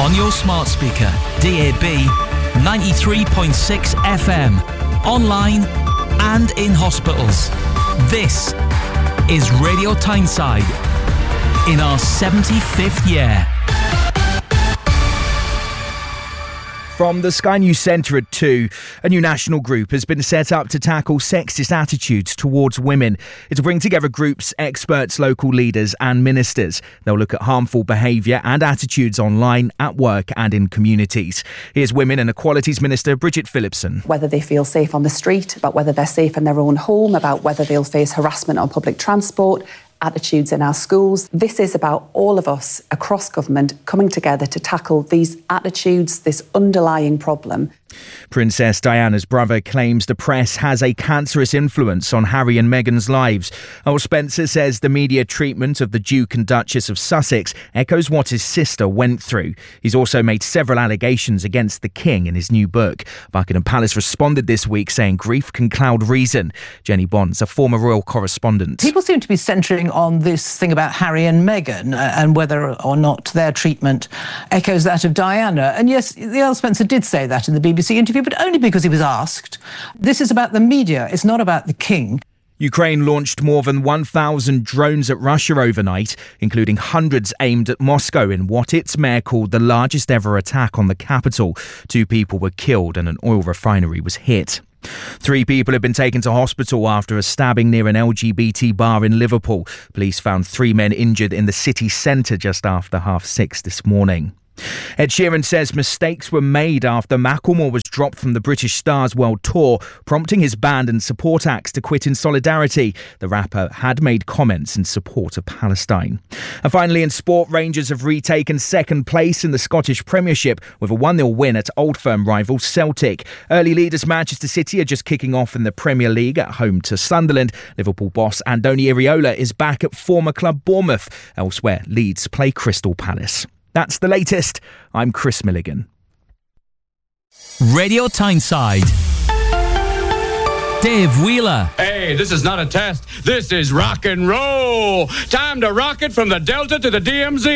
On your smart speaker, DAB, 93.6 FM, online and in hospitals. This is Radio Tyneside in our 75th year. From the Sky News Centre at 2, a new national group has been set up to tackle sexist attitudes towards women. It'll bring together groups, experts, local leaders and ministers. They'll look at harmful behaviour and attitudes online, at work and in communities. Here's Women and Equalities Minister Bridget Phillipson. Whether they feel safe on the street, about whether they're safe in their own home, about whether they'll face harassment on public transport, attitudes in our schools. This is about all of us across government coming together to tackle these attitudes, this underlying problem. Princess Diana's brother claims the press has a cancerous influence on Harry and Meghan's lives. Earl Spencer says the media treatment of the Duke and Duchess of Sussex echoes what his sister went through. He's also made several allegations against the King in his new book. Buckingham Palace responded this week saying grief can cloud reason. Jenny Bonds, a former royal correspondent. People seem to be centring on this thing about Harry and Meghan and whether or not their treatment echoes that of Diana. And yes, the Earl Spencer did say that in the BBC interview, but only because he was asked. This is about the media. It's not about the King. Ukraine launched more than 1,000 drones at Russia overnight, including hundreds aimed at Moscow in what its mayor called the largest ever attack on the capital. 2 people were killed and an oil refinery was hit. 3 people have been taken to hospital after a stabbing near an LGBT bar in Liverpool. Police found 3 men injured in the city centre just after 6:30 this morning. Ed Sheeran says mistakes were made after Macklemore was dropped from the British Stars World Tour, prompting his band and support acts to quit in solidarity. The rapper had made comments in support of Palestine. And finally, in sport, Rangers have retaken second place in the Scottish Premiership with a 1-0 win at Old Firm rival Celtic. Early leaders Manchester City are just kicking off in the Premier League at home to Sunderland. Liverpool boss Andoni Iraola is back at former club Bournemouth. Elsewhere, Leeds play Crystal Palace. That's the latest. I'm Chris Milligan. Radio Tyneside. Dave Wheeler. Hey, this is not a test. This is rock and roll. Time to rock it from the Delta to the DMZ.